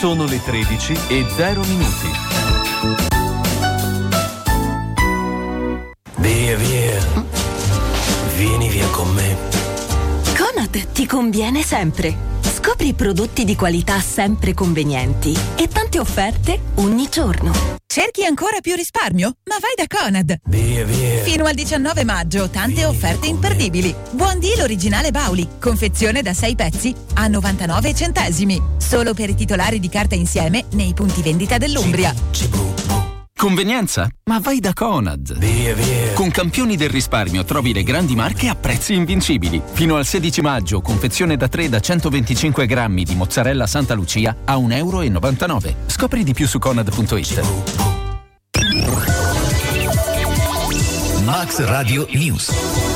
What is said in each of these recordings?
Sono le 13:0. Via, via. Vieni via con me. Conad ti conviene sempre. Scopri prodotti di qualità sempre convenienti e tante offerte ogni giorno. Cerchi ancora più risparmio? Ma vai da Conad! Via, via. Fino al 19 maggio, tante offerte imperdibili. Buon deal originale Bauli, confezione da 6 pezzi a 99 centesimi. Solo per i titolari di carta insieme nei punti vendita dell'Umbria. Convenienza? Ma vai da Conad. Via, via. Con campioni del risparmio trovi le grandi marche a prezzi invincibili. Fino al 16 maggio, confezione da 3 da 125 grammi di mozzarella Santa Lucia a €1,99. Scopri di più su Conad.it. Max Radio News.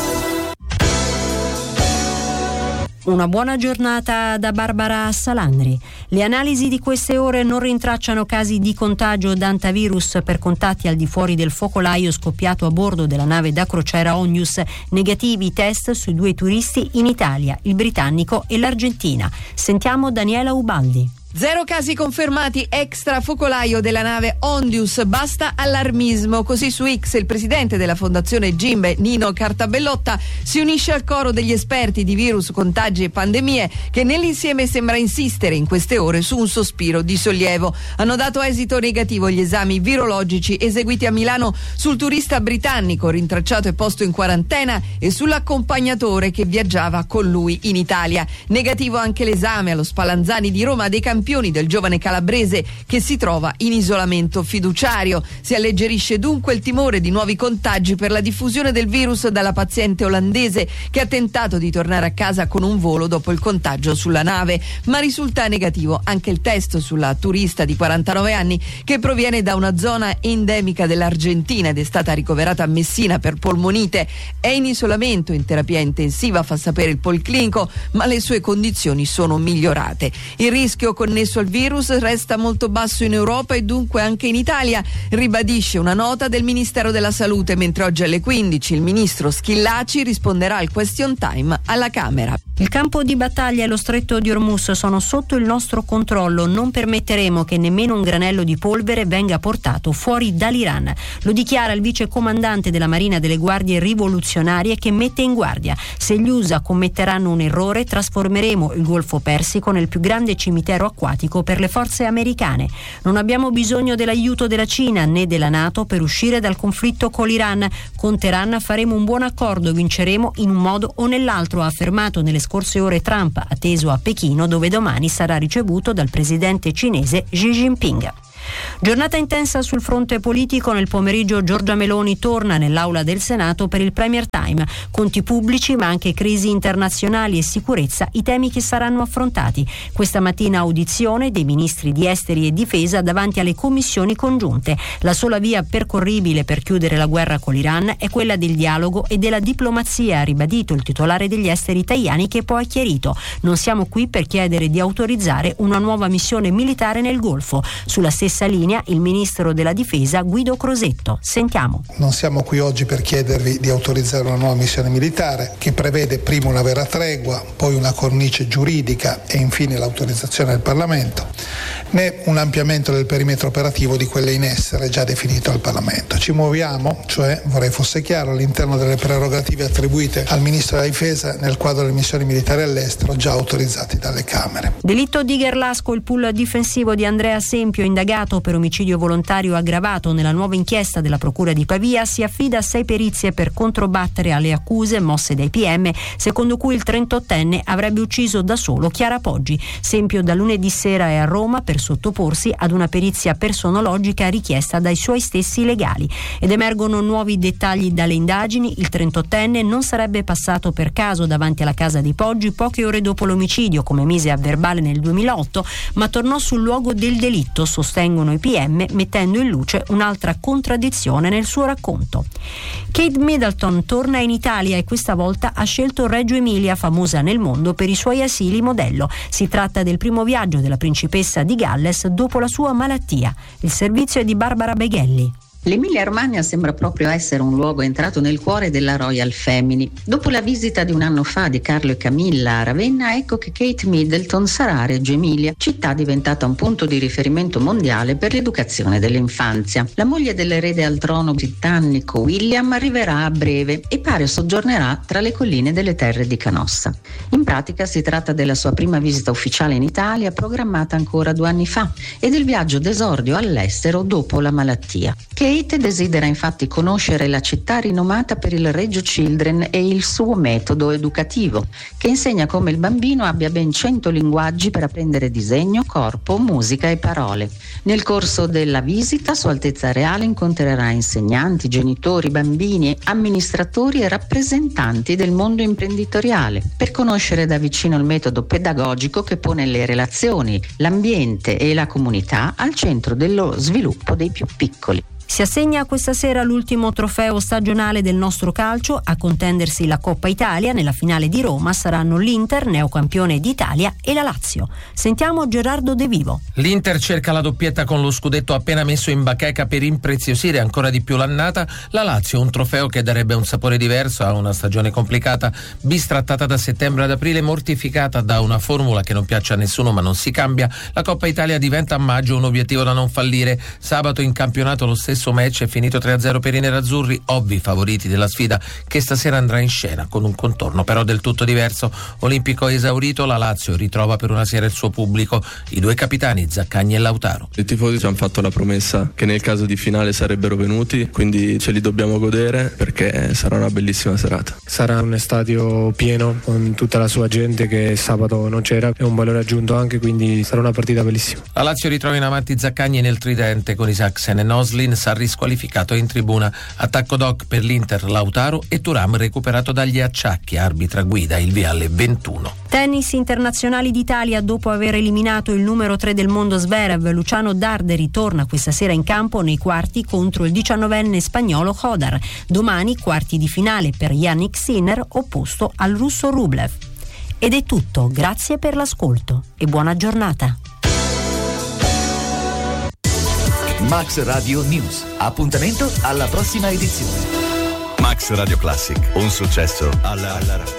Una buona giornata da Barbara Salandri. Le analisi di queste ore non rintracciano casi di contagio d'antivirus per contatti al di fuori del focolaio scoppiato a bordo della nave da crociera Ondius. Negativi i test sui 2 turisti in Italia, il britannico e l'Argentina. Sentiamo Daniela Ubaldi. 0 casi confermati extra focolaio della nave Ondius, basta allarmismo. Così su X il presidente della fondazione Gimbe, Nino Cartabellotta, si unisce al coro degli esperti di virus, contagi e pandemie che nell'insieme sembra insistere in queste ore su un sospiro di sollievo. Hanno dato esito negativo gli esami virologici eseguiti a Milano sul turista britannico rintracciato e posto in quarantena e sull'accompagnatore che viaggiava con lui in Italia. Negativo anche l'esame allo Spallanzani di Roma dei campioni del giovane calabrese che si trova in isolamento fiduciario. Si alleggerisce dunque il timore di nuovi contagi per la diffusione del virus dalla paziente olandese che ha tentato di tornare a casa con un volo dopo il contagio sulla nave, ma risulta negativo anche il test sulla turista di 49 anni che proviene da una zona endemica dell'Argentina ed è stata ricoverata a Messina per polmonite. È in isolamento in terapia intensiva, fa sapere il Policlinico, ma le sue condizioni sono migliorate. Il rischio connesso al virus resta molto basso in Europa e dunque anche in Italia, ribadisce una nota del Ministero della Salute, mentre oggi alle 15 il ministro Schillaci risponderà al question time alla Camera. Il campo di battaglia e lo stretto di Hormuz sono sotto il nostro controllo. Non permetteremo che nemmeno un granello di polvere venga portato fuori dall'Iran. Lo dichiara il vice comandante della Marina delle Guardie Rivoluzionarie, che mette in guardia: se gli USA commetteranno un errore, trasformeremo il Golfo Persico nel più grande cimitero acquatico per le forze americane. Non abbiamo bisogno dell'aiuto della Cina né della NATO per uscire dal conflitto con l'Iran. Con Teheran faremo un buon accordo, vinceremo in un modo o nell'altro, ha affermato nelle scorse ore Trump, atteso a Pechino, dove domani sarà ricevuto dal presidente cinese Xi Jinping. Giornata intensa sul fronte politico. Nel pomeriggio Giorgia Meloni torna nell'aula del Senato per il Premier Time. Conti pubblici, ma anche crisi internazionali e sicurezza, i temi che saranno affrontati. Questa mattina audizione dei ministri di esteri e difesa davanti alle commissioni congiunte. La sola via percorribile per chiudere la guerra con l'Iran è quella del dialogo e della diplomazia, ha ribadito il titolare degli esteri Tajani, che poi ha chiarito: non siamo qui per chiedere di autorizzare una nuova missione militare nel Golfo. Sulla stessa linea il ministro della difesa Guido Crosetto. Sentiamo. Non siamo qui oggi per chiedervi di autorizzare una nuova missione militare che prevede prima una vera tregua, poi una cornice giuridica e infine l'autorizzazione del Parlamento, né un ampliamento del perimetro operativo di quelle in essere già definito al Parlamento. Ci muoviamo, cioè, vorrei fosse chiaro, all'interno delle prerogative attribuite al ministro della difesa nel quadro delle missioni militari all'estero già autorizzati dalle Camere. Delitto di Gherlasco. Il pool difensivo di Andrea Sempio, indagato per omicidio volontario aggravato nella nuova inchiesta della Procura di Pavia, si affida a 6 perizie per controbattere alle accuse mosse dai PM, secondo cui il 38enne avrebbe ucciso da solo Chiara Poggi. Sempio da lunedì sera è a Roma per sottoporsi ad una perizia personologica richiesta dai suoi stessi legali. Ed emergono nuovi dettagli dalle indagini. Il 38enne non sarebbe passato per caso davanti alla casa di Poggi poche ore dopo l'omicidio, come mise a verbale nel 2008, ma tornò sul luogo del delitto, sostengono i PM, mettendo in luce un'altra contraddizione nel suo racconto. Kate Middleton torna in Italia e questa volta ha scelto Reggio Emilia, famosa nel mondo per i suoi asili modello. Si tratta del primo viaggio della principessa di Galles dopo la sua malattia. Il servizio è di Barbara Beghelli. L'Emilia-Romagna sembra proprio essere un luogo entrato nel cuore della Royal Family. Dopo la visita di un anno fa di Carlo e Camilla a Ravenna, ecco che Kate Middleton sarà a Reggio Emilia, città diventata un punto di riferimento mondiale per l'educazione dell'infanzia. La moglie dell'erede al trono britannico William arriverà a breve e pare soggiornerà tra le colline delle terre di Canossa. In pratica si tratta della sua prima visita ufficiale in Italia, programmata ancora 2 anni fa, e del viaggio d'esordio all'estero dopo la malattia. Kate desidera infatti conoscere la città rinomata per il Reggio Children e il suo metodo educativo, che insegna come il bambino abbia ben 100 linguaggi per apprendere disegno, corpo, musica e parole. Nel corso della visita, Sua Altezza Reale incontrerà insegnanti, genitori, bambini, amministratori e rappresentanti del mondo imprenditoriale per conoscere da vicino il metodo pedagogico che pone le relazioni, l'ambiente e la comunità al centro dello sviluppo dei più piccoli. Si assegna questa sera l'ultimo trofeo stagionale del nostro calcio. A contendersi la Coppa Italia nella finale di Roma saranno l'Inter, neocampione d'Italia, e la Lazio. Sentiamo Gerardo De Vivo. L'Inter cerca la doppietta con lo scudetto appena messo in bacheca per impreziosire ancora di più l'annata. La Lazio un trofeo che darebbe un sapore diverso a una stagione complicata, bistrattata da settembre ad aprile, mortificata da una formula che non piace a nessuno ma non si cambia. La Coppa Italia diventa a maggio un obiettivo da non fallire. Sabato in campionato lo stesso match è finito 3-0 per i nerazzurri, ovvi favoriti della sfida che stasera andrà in scena con un contorno però del tutto diverso. Olimpico esaurito, la Lazio ritrova per una sera il suo pubblico, i 2 capitani Zaccagni e Lautaro. I tifosi ci hanno fatto la promessa che nel caso di finale sarebbero venuti, quindi ce li dobbiamo godere perché sarà una bellissima serata. Sarà un stadio pieno con tutta la sua gente che sabato non c'era, è un valore aggiunto anche, quindi sarà una partita bellissima. La Lazio ritrova in avanti Zaccagni nel tridente con Isaacsen e Noslin, Sarri squalificato in tribuna. Attacco doc per l'Inter Lautaro e Thuram recuperato dagli acciacchi, arbitra guida il Viale 21. Tennis internazionali d'Italia. Dopo aver eliminato il numero 3 del mondo Zverev, Luciano Darderi torna questa sera in campo nei quarti contro il 19enne spagnolo Hodar. Domani quarti di finale per Yannick Sinner opposto al russo Rublev. Ed è tutto, grazie per l'ascolto e buona giornata. Max Radio News. Appuntamento alla prossima edizione. Max Radio Classic, un successo alla